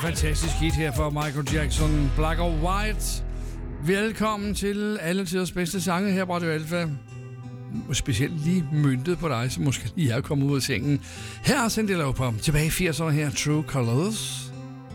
fantastisk hit her fra Michael Jackson, Black or White. Velkommen til alle tiders bedste sange her på Radio Alfa. Specielt lige møntet på dig, som måske lige er kommet ud af sengen. Her er Cyndi Lauper, tilbage i 80'erne her, True Colors.